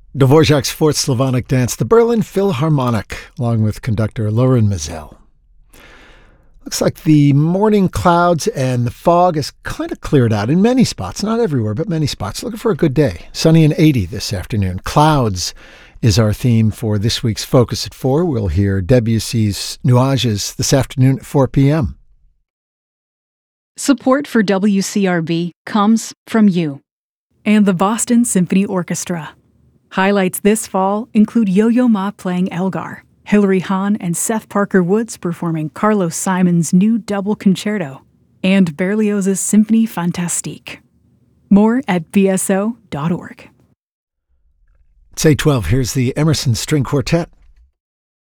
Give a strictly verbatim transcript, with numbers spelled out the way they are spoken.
Dvorak's Fourth Slavonic Dance, the Berlin Philharmonic, along with conductor Loren Mazel. Looks like the morning clouds and the fog has kind of cleared out in many spots, not everywhere, but many spots. Looking for a good day. Sunny and eighty this afternoon. Clouds is our theme for this week's Focus at four. We'll hear Debussy's Nuages this afternoon at four p.m. Support for W C R B comes from you. And the Boston Symphony Orchestra. Highlights this fall include Yo-Yo Ma playing Elgar, Hilary Hahn and Seth Parker Woods performing Carlos Simon's new double concerto, and Berlioz's Symphonie Fantastique. More at b s o dot org. It's eight twelve. Here's the Emerson String Quartet.